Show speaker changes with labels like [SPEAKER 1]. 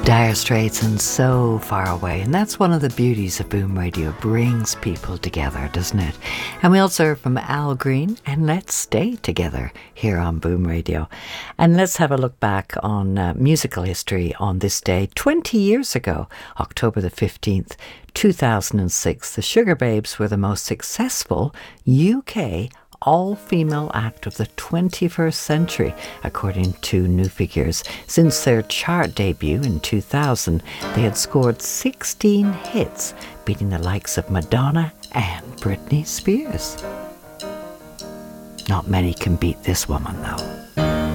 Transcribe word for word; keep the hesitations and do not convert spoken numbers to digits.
[SPEAKER 1] Dire Straits and So Far Away. And that's one of the beauties of Boom Radio. Brings people together, doesn't it? And we also heard from Al Green and Let's Stay Together here on Boom Radio. And let's have a look back on uh, musical history on this day. twenty years ago, October the fifteenth, two thousand six, the Sugar Babes were the most successful U K all-female act of the twenty-first century, according to New Figures. Since their chart debut in two thousand, they had scored sixteen hits, beating the likes of Madonna and Britney Spears. Not many can beat this woman, though.